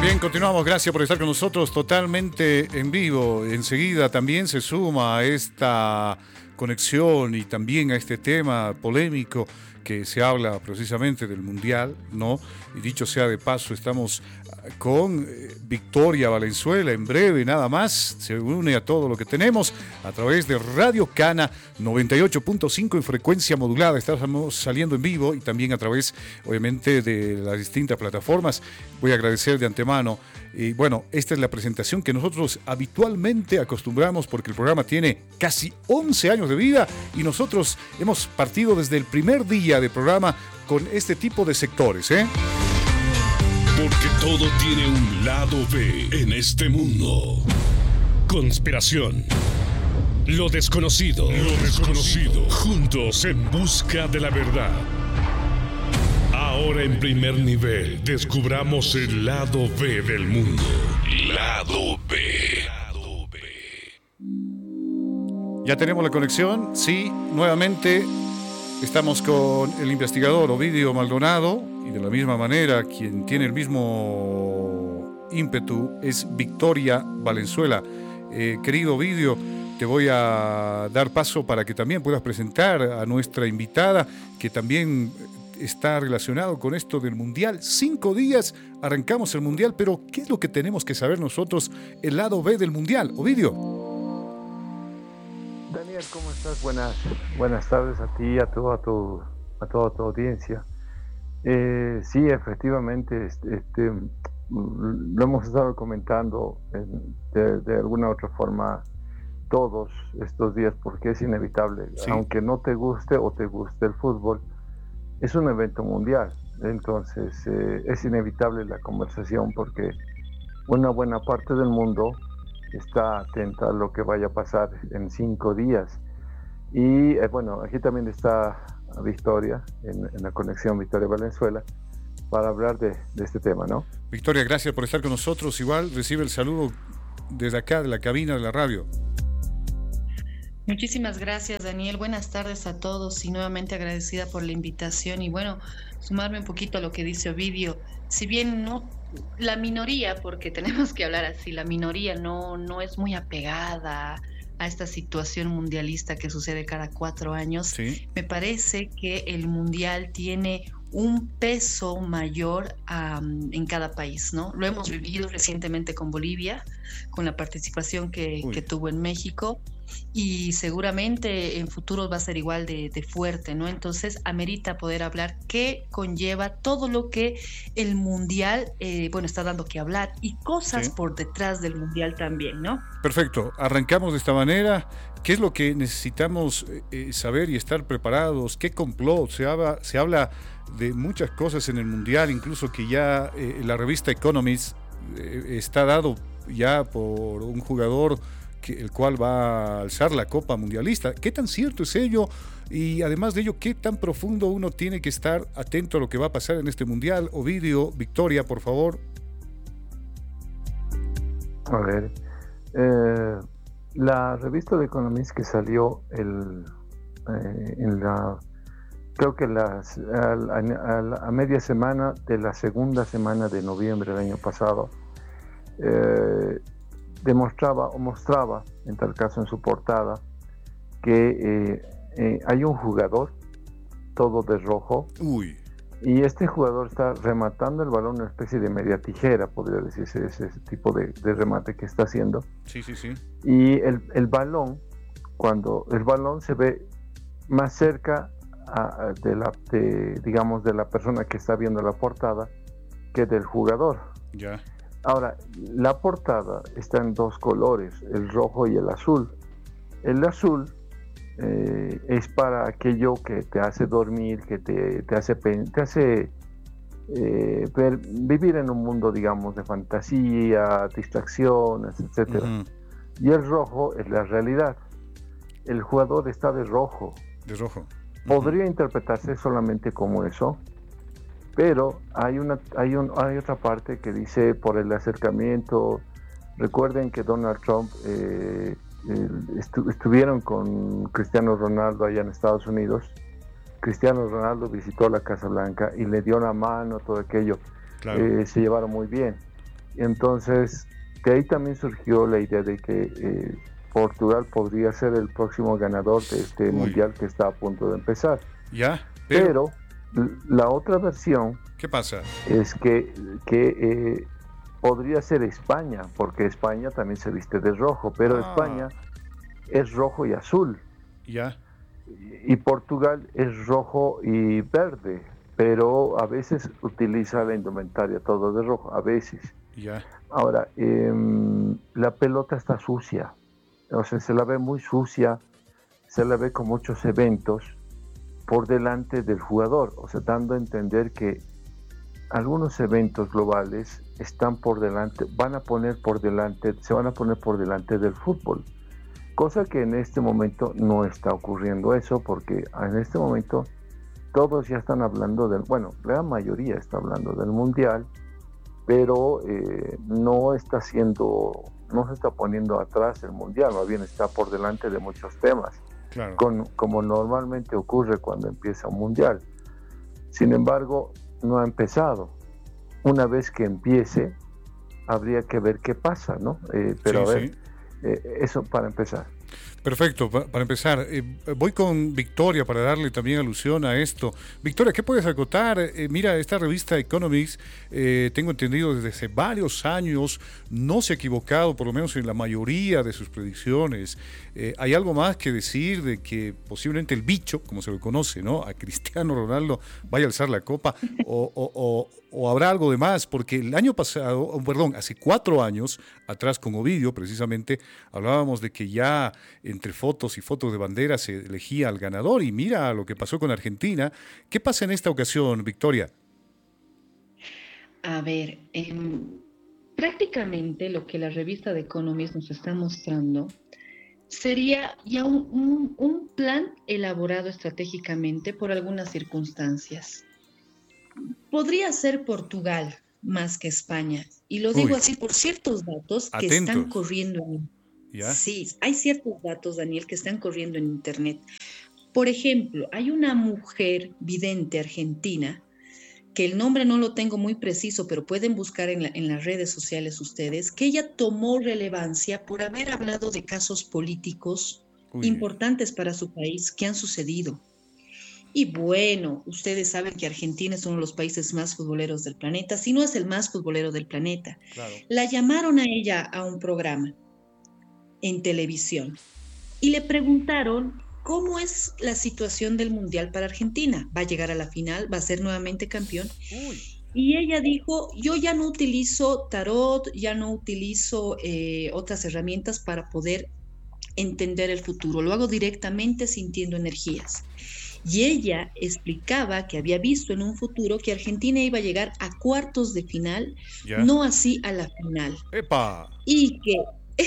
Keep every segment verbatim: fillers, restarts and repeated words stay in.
bien, continuamos. Gracias por estar con nosotros totalmente en vivo. Enseguida también se suma a esta conexión y también a este tema polémico que se habla precisamente del Mundial, ¿no? Y dicho sea de paso, estamos con Victoria Valenzuela en breve, nada más. Se une a todo lo que tenemos a través de Radio Cana noventa y ocho punto cinco en frecuencia modulada. Estamos saliendo en vivo y también a través, obviamente, de las distintas plataformas. Voy a agradecer de antemano. Y bueno, esta es la presentación que nosotros habitualmente acostumbramos porque el programa tiene casi once años de vida y nosotros hemos partido desde el primer día de programa con este tipo de sectores, ¿eh? Porque todo tiene un lado B en este mundo. Conspiración. Lo desconocido. Lo desconocido. Juntos en busca de la verdad. Ahora en primer nivel, descubramos el lado B del mundo. Lado B. Ya tenemos la conexión. Sí, nuevamente estamos con el investigador Ovidio Maldonado. Y de la misma manera, quien tiene el mismo ímpetu es Victoria Valenzuela. Eh, querido Ovidio, te voy a dar paso para que también puedas presentar a nuestra invitada, que también está relacionado con esto del Mundial. Cinco días arrancamos el Mundial, pero ¿qué es lo que tenemos que saber nosotros, el lado B del Mundial? Ovidio. Daniel, ¿cómo estás? Buenas, buenas tardes a ti, a, todo, a, tu, a toda tu audiencia. Eh, sí, efectivamente, este, este, lo hemos estado comentando en, de, de alguna otra forma todos estos días, porque es inevitable, sí. Aunque no te guste o te guste el fútbol, es un evento mundial, entonces eh, es inevitable la conversación porque una buena parte del mundo está atenta a lo que vaya a pasar en cinco días. Y eh, bueno, aquí también está Victoria, en, en la conexión Victoria Valenzuela, para hablar de, de este tema, ¿no? Victoria, gracias por estar con nosotros. Igual recibe el saludo desde acá, de la cabina de la radio. Muchísimas gracias, Daniel. Buenas tardes a todos y nuevamente agradecida por la invitación. Y bueno, sumarme un poquito a lo que dice Ovidio. Si bien no, la minoría, porque tenemos que hablar así, la minoría no, no es muy apegada a esta situación mundialista que sucede cada cuatro años, sí. Me parece que el mundial tiene un peso mayor um, en cada país, ¿no? Lo hemos vivido recientemente con Bolivia, con la participación que, que tuvo en México, y seguramente en futuros va a ser igual de, de fuerte, ¿no? Entonces amerita poder hablar qué conlleva todo lo que el mundial, eh, bueno, está dando que hablar y cosas sí. por detrás del mundial también, ¿no? Perfecto, arrancamos de esta manera. ¿Qué es lo que necesitamos eh, saber y estar preparados? ¿Qué complot? Se habla, se habla de muchas cosas en el mundial, incluso que ya eh, la revista Economist eh, está dado ya por un jugador que, el cual va a alzar la Copa Mundialista. ¿Qué tan cierto es ello? Y además de ello, ¿qué tan profundo uno tiene que estar atento a lo que va a pasar en este mundial? Ovidio, Victoria, por favor. A ver, eh, la revista de Economist que salió el, eh, en la, creo que las, a, a, a media semana de la segunda semana de noviembre del año pasado, eh, demostraba o mostraba, en tal caso en su portada, que eh, eh, hay un jugador todo de rojo. Uy. Y este jugador está rematando el balón, una especie de media tijera, podría decirse, ese, ese tipo de, de remate que está haciendo. Sí, sí, sí. Y el, el balón, cuando el balón se ve más cerca a, de la, de, digamos, de la persona que está viendo la portada que del jugador. Ya. Ahora, la portada está en dos colores, el rojo y el azul. El azul eh, es para aquello que te hace dormir, que te, te hace, te hace eh, ver, vivir en un mundo, digamos, de fantasía, distracciones, etcétera. Uh-huh. Y el rojo es la realidad. El jugador está de rojo. De rojo. Uh-huh. Podría interpretarse solamente como eso, pero hay una hay un hay otra parte que dice por el acercamiento. Recuerden que Donald Trump eh, estu- estuvieron con Cristiano Ronaldo allá en Estados Unidos. Cristiano Ronaldo visitó la Casa Blanca y le dio la mano, todo aquello. Claro. Eh, se llevaron muy bien. Entonces, de ahí también surgió la idea de que eh, Portugal podría ser el próximo ganador de este Uy. mundial que está a punto de empezar. Ya, pero, pero la otra versión, ¿qué pasa? Es que, que eh, podría ser España, porque España también se viste de rojo, pero ah. España es rojo y azul. Ya. Y Portugal es rojo y verde, pero a veces utiliza la indumentaria todo de rojo, a veces. Ya. Ahora, eh, la pelota está sucia, o sea, se la ve muy sucia, se la ve con muchos eventos por delante del jugador, o sea, dando a entender que algunos eventos globales están por delante, van a poner por delante, se van a poner por delante del fútbol, cosa que en este momento no está ocurriendo eso, porque en este momento todos ya están hablando del, bueno, la mayoría está hablando del mundial, pero eh, no está siendo, no se está poniendo atrás el mundial, más bien está por delante de muchos temas, claro. con, como normalmente ocurre cuando empieza un mundial. Sin embargo, no ha empezado. Una vez que empiece, habría que ver qué pasa, ¿no? Eh, pero sí, a ver, sí. eh, eso para empezar. Perfecto, para empezar, eh, voy con Victoria para darle también alusión a esto. Victoria, ¿qué puedes acotar? Eh, mira, esta revista Economics, eh, tengo entendido desde hace varios años, no se ha equivocado, por lo menos en la mayoría de sus predicciones. Eh, ¿Hay algo más que decir de que posiblemente el bicho, como se lo conoce, ¿no? A Cristiano Ronaldo vaya a alzar la copa o, o, o, o habrá algo de más? Porque el año pasado, perdón, hace cuatro años atrás con Ovidio, precisamente, hablábamos de que ya entre fotos y fotos de bandera se elegía al ganador y mira lo que pasó con Argentina. ¿Qué pasa en esta ocasión, Victoria? A ver, eh, prácticamente lo que la revista de Economist nos está mostrando sería ya un, un, un plan elaborado estratégicamente por algunas circunstancias. Podría ser Portugal más que España, y lo digo Uy. así por ciertos datos que Atentos. están corriendo en ¿Ya? Sí, hay ciertos datos, Daniel, que están corriendo en internet. Por ejemplo, hay una mujer vidente argentina, que el nombre no lo tengo muy preciso, pero pueden buscar en, la, en las redes sociales ustedes, que ella tomó relevancia por haber hablado de casos políticos Uy. importantes para su país que han sucedido. Y bueno, ustedes saben que Argentina es uno de los países más futboleros del planeta, si no es el más futbolero del planeta. Claro. La llamaron a ella a un programa en televisión y le preguntaron cómo es la situación del mundial para Argentina. ¿Va a llegar a la final? ¿Va a ser nuevamente campeón? Uy. Y ella dijo, yo ya no utilizo tarot, ya no utilizo eh, otras herramientas para poder entender el futuro, lo hago directamente sintiendo energías. Y ella explicaba que había visto en un futuro que Argentina iba a llegar a cuartos de final, ¿Ya? No así a la final. ¡Epa! Y que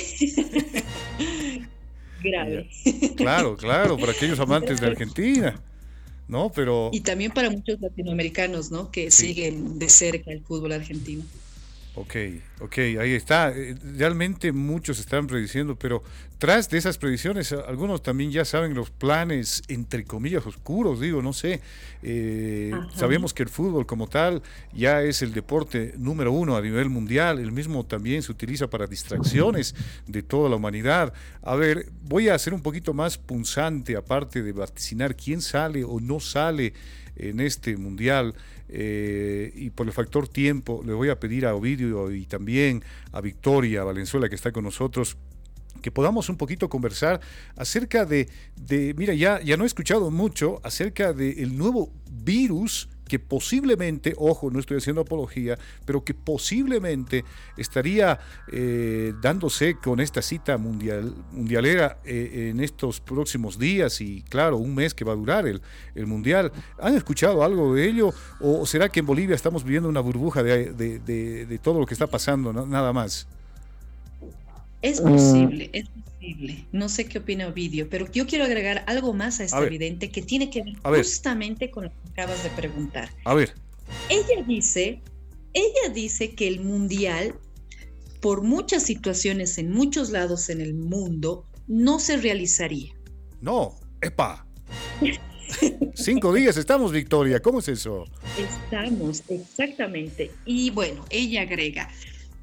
grave. Claro, claro, para aquellos amantes de Argentina, ¿no? Pero y también para muchos latinoamericanos, ¿no? Que sí. siguen de cerca el fútbol argentino. Ok, ok, ahí está. Realmente muchos están prediciendo, pero tras de esas predicciones, algunos también ya saben los planes, entre comillas, oscuros, digo, no sé. Eh, sabemos que el fútbol como tal ya es el deporte número uno a nivel mundial. El mismo también se utiliza para distracciones de toda la humanidad. A ver, voy a hacer un poquito más punzante, aparte de vaticinar quién sale o no sale en este mundial, eh, y por el factor tiempo le voy a pedir a Ovidio y también a Victoria Valenzuela, que está con nosotros, que podamos un poquito conversar acerca de, de mira, ya, ya no he escuchado mucho acerca del nuevo virus que posiblemente, ojo, no estoy haciendo apología, pero que posiblemente estaría eh, dándose con esta cita mundial, mundialera eh, en estos próximos días y claro, un mes que va a durar el, el mundial. ¿Han escuchado algo de ello? ¿O será que en Bolivia estamos viviendo una burbuja de, de, de, de todo lo que está pasando, no, nada más? Es posible, es posible. No sé qué opina Ovidio, pero yo quiero agregar algo más a este a evidente que tiene que ver, ver justamente con lo que acabas de preguntar. A ver. Ella dice, ella dice que el mundial, por muchas situaciones en muchos lados en el mundo, no se realizaría. No, epa. Cinco días estamos, Victoria, ¿cómo es eso? Estamos, exactamente. Y bueno, ella agrega,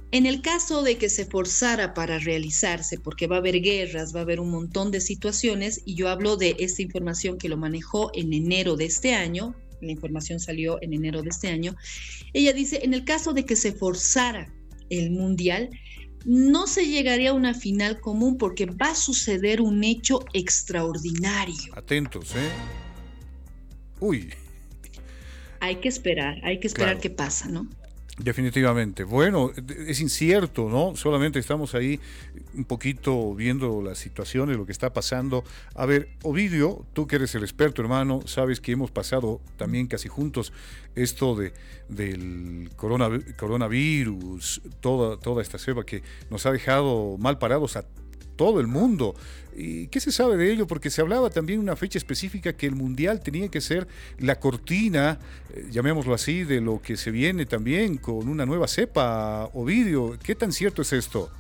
En el caso de que se forzara para realizarse, porque va a haber guerras, va a haber un montón de situaciones, y yo hablo de esta información que lo manejó en enero de este año, la información salió en enero de este año, ella dice, en el caso de que se forzara el Mundial, no se llegaría a una final común porque va a suceder un hecho extraordinario. Atentos, ¿eh? Uy. Hay que esperar, hay que esperar Claro. qué pasa, ¿no? Definitivamente. Bueno, es incierto, ¿no? Solamente estamos ahí un poquito viendo las situaciones, lo que está pasando. A ver, Ovidio, tú que eres el experto, hermano, sabes que hemos pasado también casi juntos esto de del corona, coronavirus, toda, toda esta cepa que nos ha dejado mal parados a todo el mundo. ¿Y qué se sabe de ello? Porque se hablaba también una fecha específica que el Mundial tenía que ser la cortina, eh, llamémoslo así, de lo que se viene también con una nueva cepa. Ovidio, ¿qué tan cierto es esto?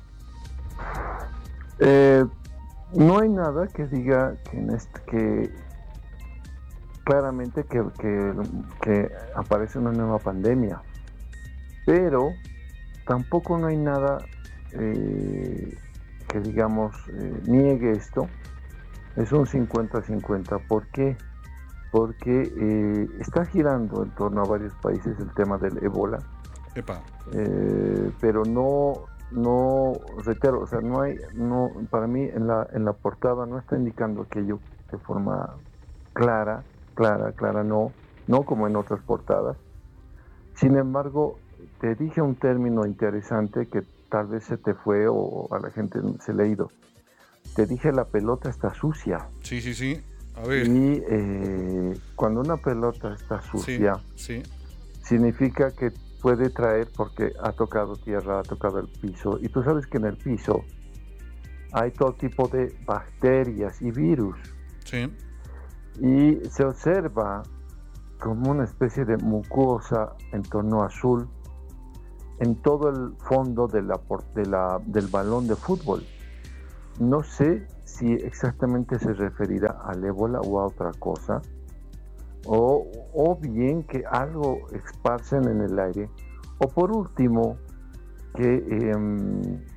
Eh, no hay nada que diga que, en este, que claramente que, que, que aparece una nueva pandemia, pero tampoco no hay nada eh, que digamos eh, niegue esto. Es un cincuenta cincuenta. ¿Por qué? Porque eh, está girando en torno a varios países el tema del ébola. Epa. Eh, pero no, no, reitero, o sea, no hay, no, para mí en la, en la portada no está indicando aquello de forma clara, clara, clara, no, no como en otras portadas. Sin embargo, te dije un término interesante que tal vez se te fue o a la gente se le ha ido. Te dije la pelota está sucia. Sí, sí, sí. A ver. Y eh, cuando una pelota está sucia, sí, sí. significa que puede traer, porque ha tocado tierra, ha tocado el piso, y tú sabes que en el piso hay todo tipo de bacterias y virus. Sí. Y se observa como una especie de mucosa en tono azul en todo el fondo de la, de la, del balón de fútbol. No sé si exactamente se referirá al ébola o a otra cosa, o, o bien que algo esparcen en el aire, o por último, que eh,